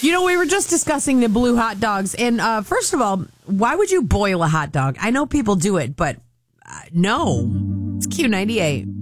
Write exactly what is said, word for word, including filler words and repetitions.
You know, we were just discussing the blue hot dogs. And uh, first of all, why would you boil a hot dog? I know people do it, but uh, no. It's Q ninety-eight.